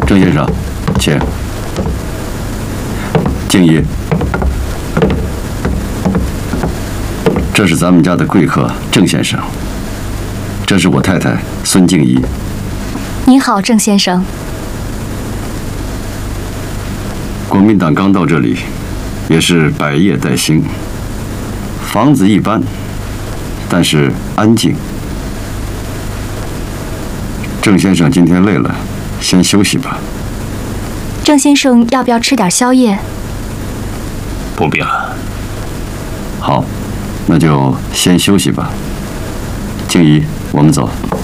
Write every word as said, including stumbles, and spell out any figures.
郑先生，请。静怡，这是咱们家的贵客郑先生，这是我太太孙静怡。 您好，郑先生。 国民党刚到这里，也是百业待兴，房子一般，但是安静。郑先生今天累了，先休息吧。 郑先生要不要吃点宵夜？ 不必了。 好，那就先休息吧。静怡，我们走。